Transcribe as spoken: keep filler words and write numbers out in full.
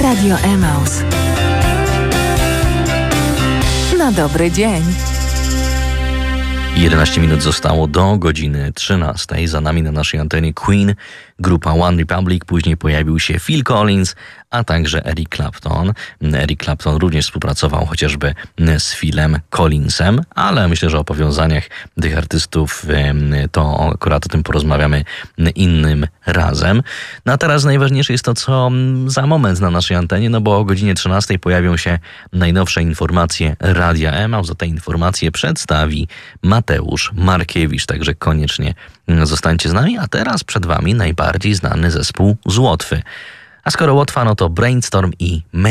Radio Emaus. Na dobry dzień. jedenaście minut zostało do godziny trzynastej. Za nami na naszej antenie Queen, grupa One Republic, później pojawił się Phil Collins, a także Eric Clapton. Eric Clapton również współpracował chociażby z Philem Collinsem, ale myślę, że o powiązaniach tych artystów to akurat o tym porozmawiamy innym razem. No a teraz najważniejsze jest to, co za moment na naszej antenie, no bo o godzinie trzynastej pojawią się najnowsze informacje Radia Emaus. Za te informacje przedstawi Mateusz Markiewicz, także koniecznie zostańcie z nami, a teraz przed wami najbardziej znany zespół z Łotwy. A skoro Łotwa, no to Brainstorm i